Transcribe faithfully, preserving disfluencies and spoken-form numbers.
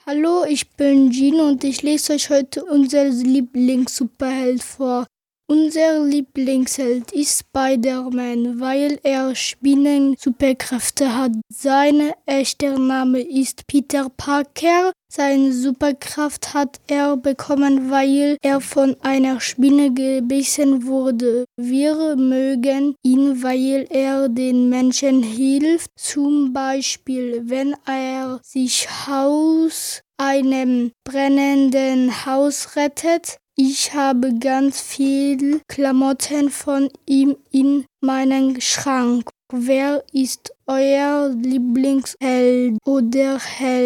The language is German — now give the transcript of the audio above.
Hallo, ich bin Jean und ich lese euch heute unser Lieblings-Superheld vor. Unser Lieblingsheld ist Spider-Man, weil er Spinnen-Superkräfte hat. Sein echter Name ist Peter Parker. Seine Superkraft hat er bekommen, weil er von einer Spinne gebissen wurde. Wir mögen ihn, weil er den Menschen hilft. Zum Beispiel, wenn er sich aus einem brennenden Haus rettet. Ich habe ganz viel Klamotten von ihm in meinem Schrank. Wer ist euer Lieblingsheld oder Held?